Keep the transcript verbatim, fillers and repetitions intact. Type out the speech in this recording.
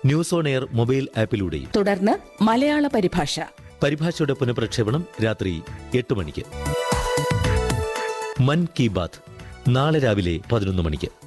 News on air mobile ആപ്പിലൂടെയും. തുടർന്ന് മലയാള പരിഭാഷ. പരിഭാഷയുടെ പുനഃപ്രക്ഷേപണം രാത്രി എട്ട് മണിക്ക്. മൻ കി ബാത്ത് നാളെ രാവിലെ പതിനൊന്ന് മണിക്ക്.